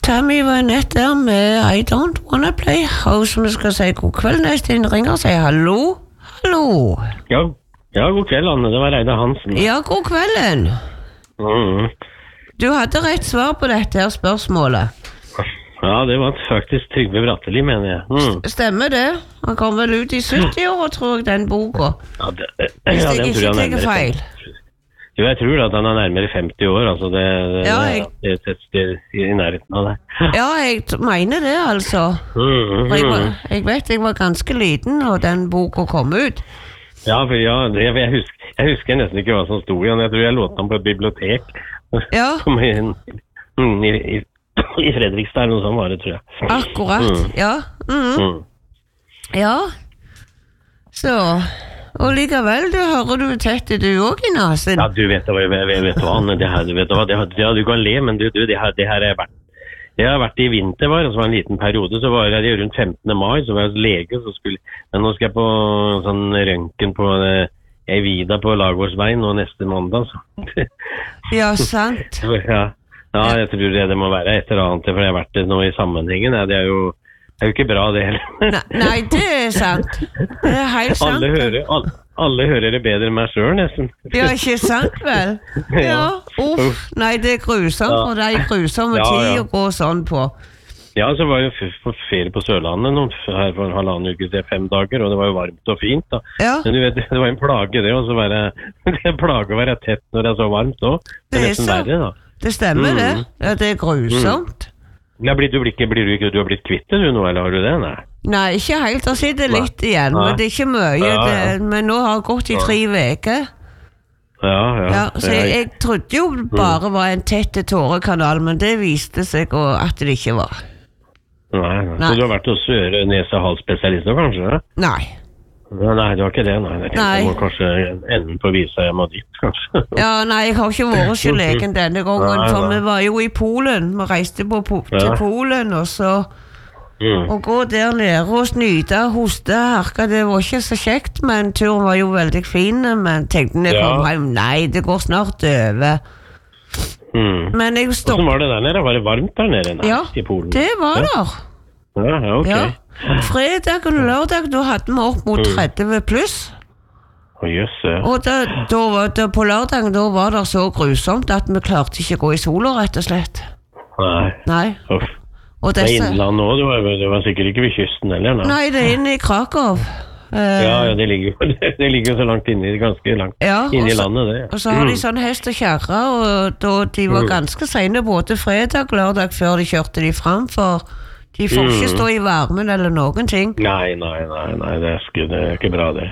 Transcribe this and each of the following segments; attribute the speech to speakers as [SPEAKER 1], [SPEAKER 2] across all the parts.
[SPEAKER 1] Tammy var nett der med I don't wanna play house, vi skal si god kveld neste inn ringer og sier hallo.
[SPEAKER 2] Ja, god kveld, Anne. Det var Reidar Hansen.
[SPEAKER 1] Ja, god kvelden. Du hadde rett svar på dette her spørsmålet.
[SPEAKER 2] Ja, det var faktisk Trygve Bratteli, mener jeg.
[SPEAKER 1] Stemmer det? Han kom vel ut i 70 år, tror jeg, den boka.
[SPEAKER 2] Ja,
[SPEAKER 1] Hvis jeg ikke tenker feil.
[SPEAKER 2] Jo, jeg tror at han er nærmere 50 år, altså det er i nærheten av det.
[SPEAKER 1] Ja, jeg mener det, altså. Jeg vet jeg var ganske liten når den boka kom ut.
[SPEAKER 2] Ja, for jeg husker nesten ikke hva som stod i han. Jeg tror jeg låte han på et bibliotek.
[SPEAKER 1] Ja.
[SPEAKER 2] I Fredrikstad eller noe sånt var det, tror jeg.
[SPEAKER 1] Akkurat, ja. Ja. Så, og likevel, du hører du tett du også i nasen.
[SPEAKER 2] Ja, du vet hva, Anne, du kan le, men det her er jeg vært. Jeg har vært i vinter, og så var en liten periode, så var jeg rundt 15. mai, så var jeg hos lege, men nå skal jeg på sånn røntgen på Evida på Lagårdsveien nå neste mandag, så.
[SPEAKER 1] Ja, sant.
[SPEAKER 2] Ja, jeg tror det må være et eller annet, for jeg har vært nå i sammenhengen, det er jo ikke bra det heller.
[SPEAKER 1] Nei, det er sant. Det er helt sant.
[SPEAKER 2] Alle hører det bedre enn meg selv, nesten.
[SPEAKER 1] Ja, ikke sant vel? Ja, nei, det er grusomt, og det er grusomme tid å gå sånn på.
[SPEAKER 2] Ja, så var jeg på ferie på Sørlandet her for 1,5 uke til 5 dager, og det var jo varmt og fint da.
[SPEAKER 1] Ja.
[SPEAKER 2] Men du vet, det var en plage det, og så var det en plage å være tett når det er så varmt også. Det er nesten verre da.
[SPEAKER 1] Det stemmer det. Ja, det er grusomt.
[SPEAKER 2] Ja, du har blitt kvitt det du nå, eller har du det?
[SPEAKER 1] Nei, ikke helt. Da sitter det litt igjen, men det er ikke mye. Men nå har det gått i 3 uker. Ja, så jeg trodde jo bare var en tett tårekanal, men det viste seg at det ikke var.
[SPEAKER 2] Nei. Så du har vært hos øre-nese-hals-spesialister kanskje?
[SPEAKER 1] Nei.
[SPEAKER 2] Nei, det var ikke det. Jeg må kanskje enden på visa jeg må dit, kanskje.
[SPEAKER 1] Ja, nei, jeg har ikke vært hos legen denne gangen, for vi var jo i Polen. Vi reiste til Polen, og så å gå der nede og snyte, hoste, herke, det var ikke så kjekt, men turen var jo veldig fin, men tenkte når jeg kom hjem, nei, det går snart over. Men jeg stoppet.
[SPEAKER 2] Hvordan var det der nede? Var det varmt der nede i Polen?
[SPEAKER 1] Ja, det var der.
[SPEAKER 2] Ja, ok.
[SPEAKER 1] Ja. Fredag og lørdag, da hadde vi opp mot 30 pluss. Og på lørdagen, da var det så grusomt at vi klarte ikke å gå i sola, rett og slett. Nei.
[SPEAKER 2] Det er innland nå, det var sikkert ikke ved kysten heller.
[SPEAKER 1] Nei, det er inne i Krakow.
[SPEAKER 2] Ja, det ligger så langt inne, ganske langt inne i landet det.
[SPEAKER 1] Og så har de sånn hest og kjerre, og de var ganske sene både fredag og lørdag før de kjørte de frem, for de får ikke stå i varmen eller noen ting. Nei,
[SPEAKER 2] det er ikke bra det.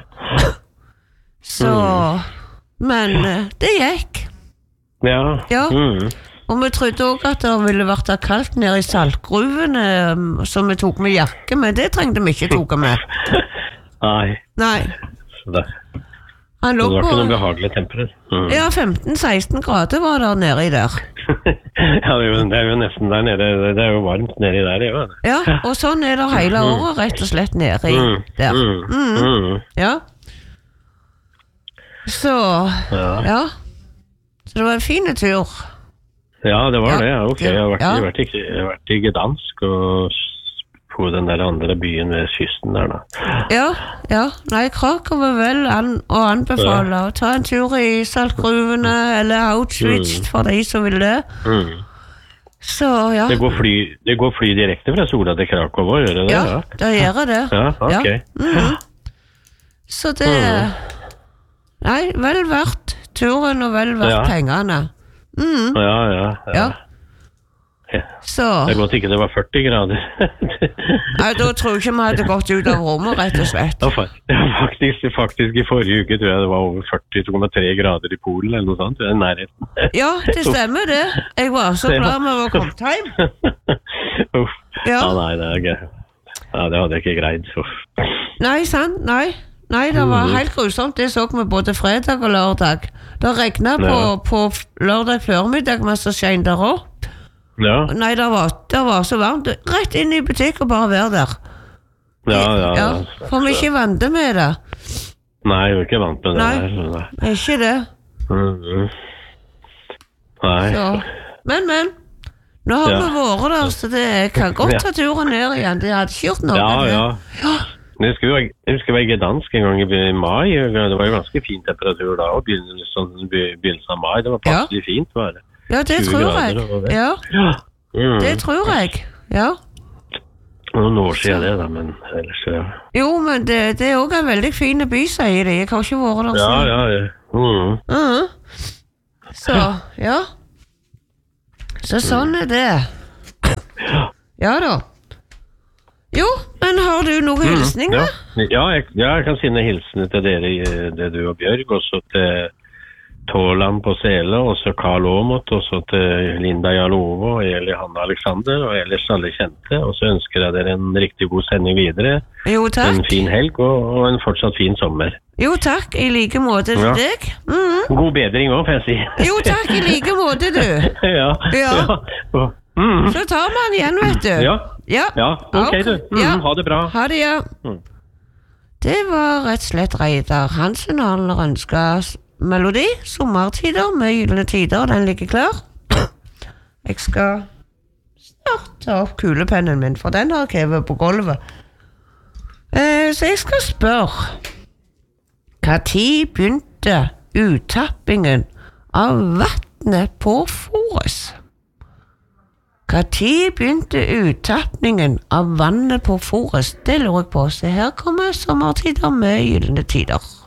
[SPEAKER 1] Så, men det gikk. Ja. Og vi trodde også at det ville vært kaldt nede i saltgruvene, så vi tok med jakke, men det trengte vi ikke tok med. Nei.
[SPEAKER 2] Så det var ikke noen behagelig temperatur.
[SPEAKER 1] Ja, 15-16 grader var der nede i der.
[SPEAKER 2] Ja, det er jo nesten der nede, det er jo varmt nede i der.
[SPEAKER 1] Ja, og sånn er det hele året, rett og slett nede i der. Ja. Så det var en fin tur.
[SPEAKER 2] Ja, det var det, ok. Jeg har vært i Gdansk og på den der andre byen ved kysten der da.
[SPEAKER 1] Ja. Nei, Krakow var vel å anbefale å ta en tur i saltgruvene eller Auschwitz for de som vil det. Så, ja.
[SPEAKER 2] Det går fly direkte fra Sola til Krakow, gjør det det?
[SPEAKER 1] Ja, det gjør det.
[SPEAKER 2] Ja, ok.
[SPEAKER 1] Så det nei, vel verdt turen og vel verdt pengene. Ja. Så.
[SPEAKER 2] Det er godt ikke det var 40 grader.
[SPEAKER 1] Nei, da tror jeg ikke vi hadde gått ut av rommet, rett og slett.
[SPEAKER 2] Faktisk i forrige uke tror jeg det var over 40,3 grader i Polen, eller noe sånt, i nærheten.
[SPEAKER 1] Ja, det stemmer det. Jeg var så glad med å komme hjem.
[SPEAKER 2] Nei, det er gøy. Ja, det hadde jeg ikke greid.
[SPEAKER 1] Nei, sant, nei, det var helt grusomt. Det så vi både fredag og lørdag. Det regnet på lørdag formiddag, men så skjønner det opp. Nei, det var så varmt. Rett inn i butikk og bare være der. Ja, for vi ikke vant med det.
[SPEAKER 2] Nei, vi er ikke vant med det.
[SPEAKER 1] Nei, ikke det.
[SPEAKER 2] Nei.
[SPEAKER 1] Så. Men, Nå har vi vært der, så det kan godt ta turen ned igjen. Det hadde ikke gjort noe.
[SPEAKER 2] Ja. Jeg husker jeg var i Gdansk en gang i mai. Det var jo ganske fin temperatur da, og begynnelsen av mai. Det var passelig fint, var det.
[SPEAKER 1] Ja, det tror jeg. Ja. Det tror jeg, ja.
[SPEAKER 2] Noen år siden det da, men ellers
[SPEAKER 1] Jo, men det også en veldig fin by, sier de. Jeg har ikke vært der siden. Ja. Så, ja. Så sånn det. Ja da. Jo, men har du noen hilsninger?
[SPEAKER 2] Ja, jeg kan sende hilsene til dere, det du og Bjørg, og så til Tåland på Sele, og så Karl Åmot, og så til Linda Jalovo, og Hanna Alexander, og ellers alle kjente, og så ønsker jeg dere en riktig god sending videre.
[SPEAKER 1] Jo, takk.
[SPEAKER 2] En fin helg, og en fortsatt fin sommer.
[SPEAKER 1] Jo, takk, i like måte til deg.
[SPEAKER 2] God bedring også, får jeg si.
[SPEAKER 1] Jo, takk, i like måte, du.
[SPEAKER 2] Ja.
[SPEAKER 1] Så tar man igjen, vet du.
[SPEAKER 2] Ja, ok du. Ha det bra.
[SPEAKER 1] Ha det, ja. Det var rett og slett Reidar Hansen, og han ønsket melodi, sommertider med gyllene tider, den ligger klar. Jeg skal snart ta opp kulepennen min, for den har jeg hevet på gulvet. Så jeg skal spørre, hva tid begynte uttappingen av vattnet på Forus? Hva tid begynte uttappningen av vannet på Forus? Det lurer jeg på, så her kommer sommertider med gyllene tider.